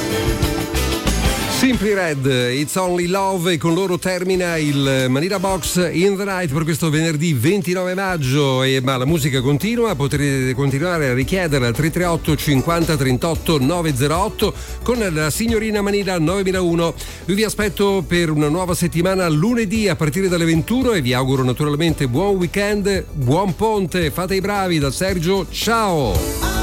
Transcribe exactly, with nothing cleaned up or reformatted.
Simply Red, It's Only Love, e con loro termina il Manila Box in the Night per questo venerdì ventinove maggio. E ma la musica continua, potrete continuare a richiederla al tre tre otto cinquanta trentotto novecentotto con la signorina Manila novemilauno. Io vi aspetto per una nuova settimana lunedì a partire dalle ventuno e vi auguro naturalmente buon weekend, buon ponte, fate i bravi da Sergio, ciao!